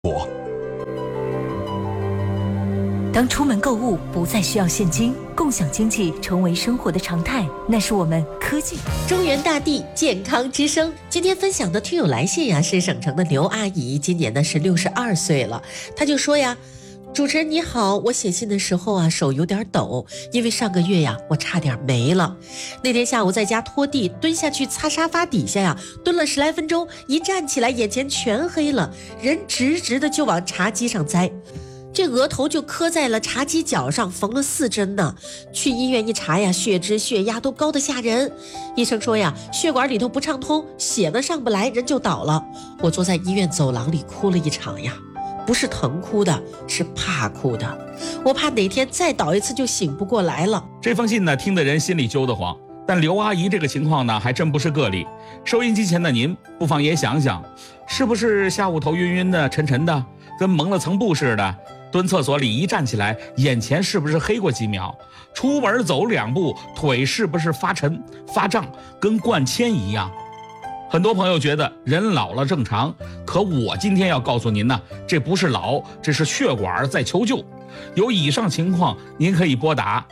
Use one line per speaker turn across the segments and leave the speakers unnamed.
当出门购物不再需要现金，共享经济成为生活的常态，那是我们科技。
中原大地健康之声，今天分享的听友来信呀，是省城的刘阿姨，今年呢是62岁了。她就说呀，主持人你好，我写信的时候啊手有点抖，因为上个月呀我差点没了。那天下午在家拖地，蹲下去擦沙发底下呀，蹲了10来分钟，一站起来眼前全黑了，人直直的就往茶几上栽。这额头就磕在了茶几角上，缝了4针呢。去医院一查呀，血脂血压都高得吓人。医生说呀，血管里头不畅通，血呢上不来，人就倒了。我坐在医院走廊里哭了一场呀，不是疼哭的，是怕哭的。我怕哪天再倒一次就醒不过来了。
这封信呢，听得人心里揪得慌。但刘阿姨这个情况呢，还真不是个例。收音机前的您，不妨也想想，是不是下午头晕晕的、沉沉的，跟蒙了层布似的？蹲厕所里一站起来，眼前是不是黑过几秒？出门走2步，腿是不是发沉、发胀，跟灌铅一样？很多朋友觉得人老了正常，可我今天要告诉您呢，这不是老，这是血管在求救。有以上情况，您可以拨打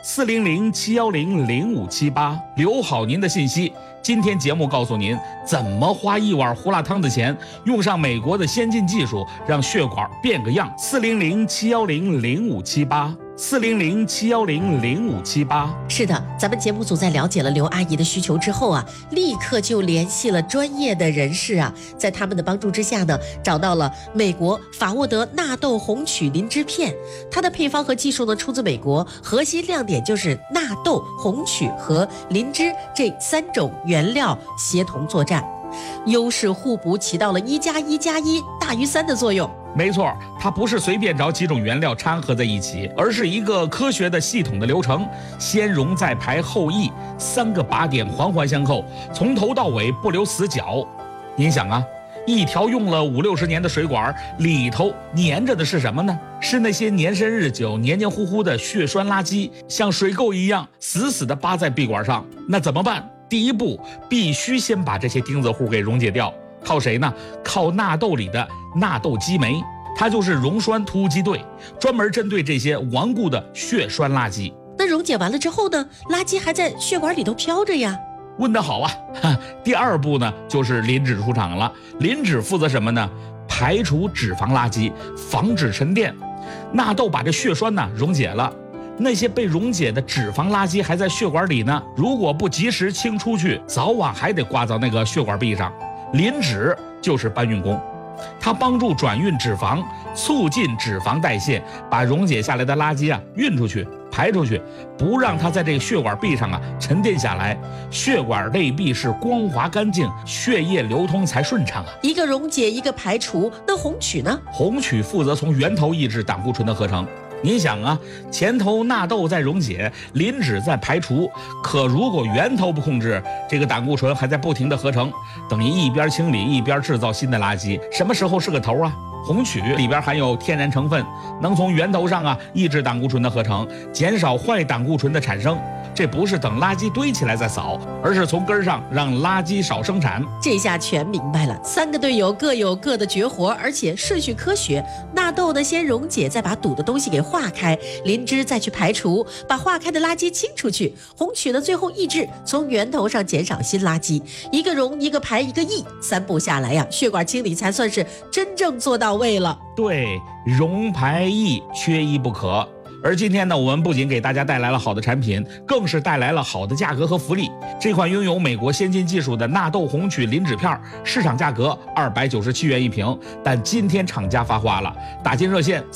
400-710-0578，留好您的信息。今天节目告诉您怎么花1碗胡辣汤的钱，用上美国的先进技术，让血管变个样。400-710-0578，400-710-0578。
是的，咱们节目组在了解了刘阿姨的需求之后啊，立刻就联系了专业的人士啊，在他们的帮助之下呢，找到了美国法沃德纳豆红曲磷脂片。它的配方和技术呢出自美国，核心亮点就是纳豆、红曲和磷脂这3种原料协同作战，优势互补，起到了1+1+1大于3的作用。
没错，它不是随便找几种原料掺合在一起，而是一个科学的系统的流程，先溶再排后抑，3个靶点环环相扣，从头到尾不留死角。您想啊，一条用了50-60年的水管里头粘着的是什么呢？是那些年深日久、黏黏糊糊的血栓垃圾，像水垢一样死死地扒在壁管上。那怎么办？第一步，必须先把这些钉子户给溶解掉。靠谁呢？靠纳豆里的纳豆激酶，它就是溶栓突击队，专门针对这些顽固的血栓垃圾。
那溶解完了之后呢？垃圾还在血管里头飘着呀。
问得好啊！第2步呢，就是磷脂出场了。磷脂负责什么呢？排除脂肪垃圾，防止沉淀。纳豆把这血栓呢溶解了，那些被溶解的脂肪垃圾还在血管里呢，如果不及时清出去，早晚还得挂到那个血管壁上。磷脂就是搬运工，它帮助转运脂肪，促进脂肪代谢，把溶解下来的垃圾啊运出去、排出去，不让它在这个血管壁上啊沉淀下来。血管内壁是光滑干净，血液流通才顺畅啊。
一个溶解，一个排除，那红曲呢？
红曲负责从源头抑制胆固醇的合成。您想啊，前头纳豆在溶解，磷脂在排除，可如果源头不控制，这个胆固醇还在不停的合成，等于一边清理一边制造新的垃圾，什么时候是个头啊？红曲里边含有天然成分，能从源头上啊抑制胆固醇的合成，减少坏胆固醇的产生。这不是等垃圾堆起来再扫，而是从根上让垃圾少生产。
这下全明白了，3个队友各有各的绝活，而且顺序科学。纳豆呢先溶解，再把堵的东西给化开，磷脂再去排除，把化开的垃圾清出去。红曲呢最后抑制，从源头上减少新垃圾。一个溶，一个排，一个抑，3步下来呀，血管清理才算是真正做到位了。
对，溶排抑缺一不可。而今天呢，我们不仅给大家带来了好的产品，更是带来了好的价格和福利。这款拥有美国先进技术的纳豆红曲磷脂片，市场价格297元1瓶，但今天厂家发花了，打进热线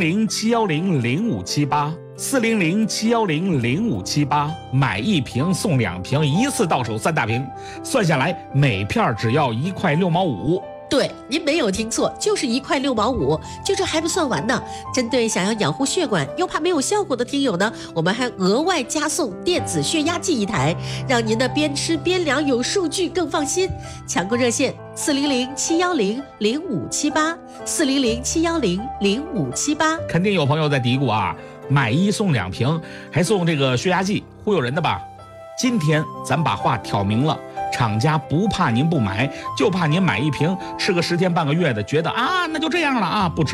400-710-0578，400-710-0578，买1瓶送2瓶，一次到手3大瓶，算下来每片只要1块6毛5。
对，您没有听错，就是1块6毛5。就这还不算完呢，针对想要养护血管又怕没有效果的听友呢，我们还额外加送电子血压计1台，让您的边吃边量有数据更放心。抢购热线400-710-0578，400-710-0578。
肯定有朋友在嘀咕啊，买1送2瓶，还送这个血压计，忽悠人的吧？今天咱把话挑明了， 厂家不怕您不买，就怕您买一瓶吃个10天半个月的，觉得啊那就这样了啊，不吃